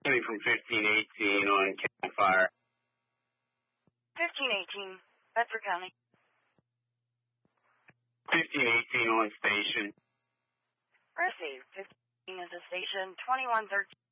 From 1518 on Campfire. 1518, Bedford County. 1518 on station. Received. 15 is the station. 2113.